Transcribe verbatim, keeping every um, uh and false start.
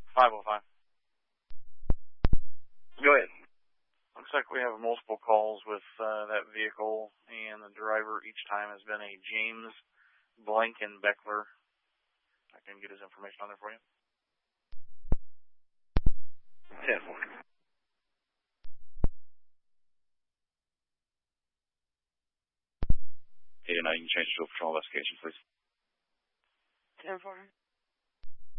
five oh five. Go ahead. Looks like we have multiple calls with uh, that vehicle, and the driver each time has been a James Blankenbeckler. I can get his information on there for you. ten four. eight oh nine, you can change to a patrol investigation, please. ten four.